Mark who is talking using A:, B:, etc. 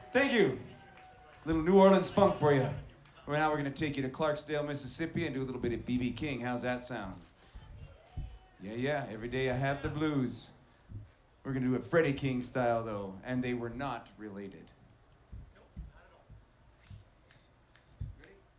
A: Thank you. Little New Orleans funk for you. Right now we're going to take you to Clarksdale, Mississippi and do a little bit of B.B. King. How's that sound? Yeah, every day I have the blues. We're going to do it Freddie King style, though, and they were not related.